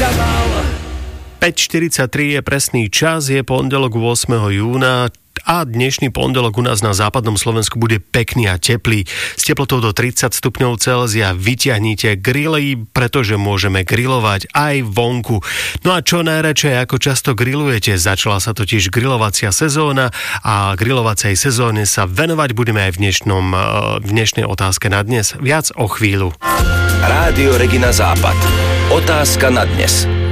5:43 je presný čas, je pondelok 8. júna a dnešný pondelok u nás na západnom Slovensku bude pekný a teplý. S teplotou do 30 stupňov Celzia vyťahnite grily, pretože môžeme grilovať aj vonku. No a čo najradšej, ako často grillujete? Začala sa totiž grilovacia sezóna a grilovacej sezóne sa venovať budeme aj v dnešnej otázke na dnes. Viac o chvíľu. Rádio Regina Západ. Otázka na dnes.